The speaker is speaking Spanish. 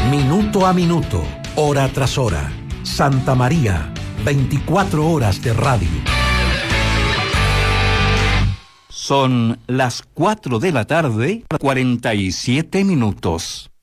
Minuto a minuto, hora tras hora. Santa María, 24 horas de radio. Son las 4 de la tarde, 47 minutos.